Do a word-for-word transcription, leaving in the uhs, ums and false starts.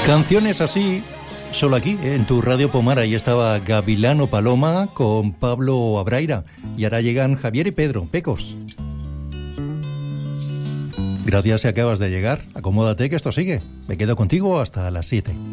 Canciones así, solo aquí, en tu Radio Pomar. Ahí estaba Gavilano Paloma con Pablo Abraira. Y ahora llegan Javier y Pedro, Pecos. Gracias si acabas de llegar. Acomódate que esto sigue. Me quedo contigo hasta las siete.